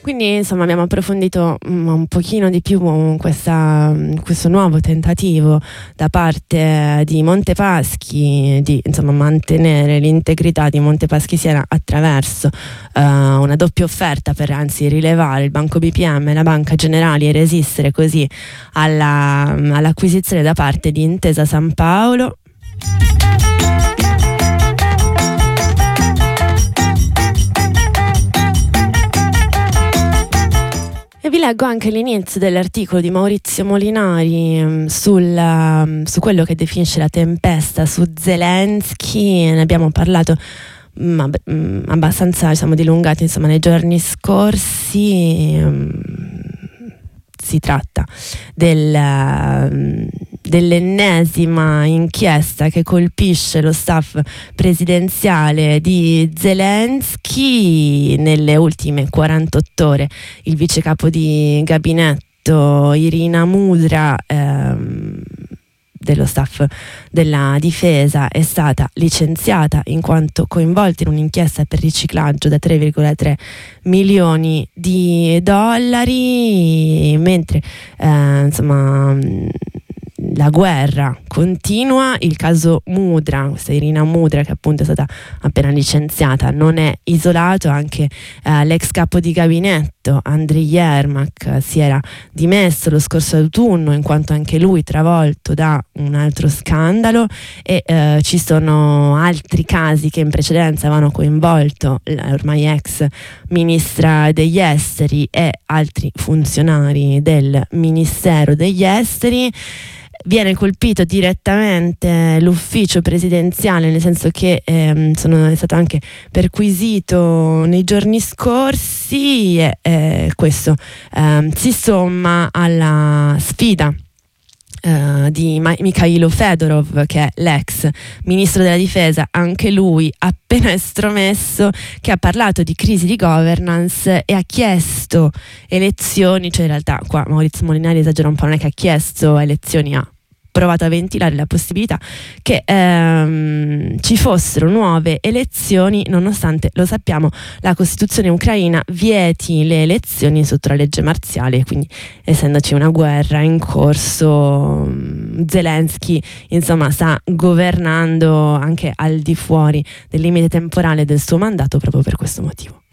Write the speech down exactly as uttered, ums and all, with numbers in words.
Quindi insomma abbiamo approfondito um, un pochino di più questa, questo nuovo tentativo da parte di Montepaschi di insomma mantenere l'integrità di Montepaschi Siena attraverso uh, una doppia offerta per anzi rilevare il Banco B P M e la Banca Generali e resistere così alla, all'acquisizione da parte di Intesa San Paolo. E vi leggo anche l'inizio dell'articolo di Maurizio Molinari um, sul, um, su quello che definisce la tempesta su Zelensky. Ne abbiamo parlato um, um, abbastanza diciamo, dilungato insomma, nei giorni scorsi. Um, si tratta del, uh, dell'ennesima inchiesta che colpisce lo staff presidenziale di Zelensky. Nelle ultime quarantotto ore il vice capo di gabinetto Irina Mudra ehm, dello staff della difesa è stata licenziata in quanto coinvolta in un'inchiesta per riciclaggio da tre virgola tre milioni di dollari, mentre eh, insomma la guerra continua. Il caso Mudra, questa Irina Mudra che appunto è stata appena licenziata, non è isolato. Anche eh, l'ex capo di gabinetto Andriy Yermak si era dimesso lo scorso autunno in quanto anche lui travolto da un altro scandalo, e eh, ci sono altri casi che in precedenza avevano coinvolto l'ormai ex ministra degli esteri e altri funzionari del Ministero degli Esteri. Viene colpito direttamente l'ufficio presidenziale, nel senso che ehm, sono, è stato anche perquisito nei giorni scorsi, e eh, questo ehm, si somma alla sfida Uh, di Ma- Mikhailo Fedorov, che è l'ex ministro della difesa, anche lui appena estromesso, che ha parlato di crisi di governance e ha chiesto elezioni, cioè in realtà qua Maurizio Molinari esagera un po', non è che ha chiesto elezioni, ha provato a ventilare la possibilità che ehm, ci fossero nuove elezioni, nonostante, lo sappiamo, la Costituzione ucraina vieti le elezioni sotto la legge marziale, quindi essendoci una guerra in corso, Zelensky insomma sta governando anche al di fuori del limite temporale del suo mandato proprio per questo motivo.